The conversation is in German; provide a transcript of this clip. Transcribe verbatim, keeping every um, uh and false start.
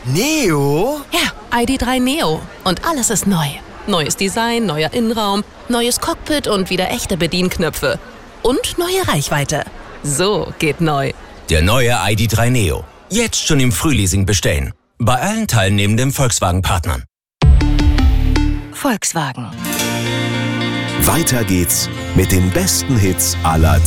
Neo? Ja, I D drei Neo. Und alles ist neu. Neues Design, neuer Innenraum, neues Cockpit und wieder echte Bedienknöpfe. Und neue Reichweite. So geht neu. Der neue I D drei Neo. Jetzt schon im Frühleasing bestellen. Bei allen teilnehmenden Volkswagen-Partnern. Volkswagen. Weiter geht's mit den besten Hits aller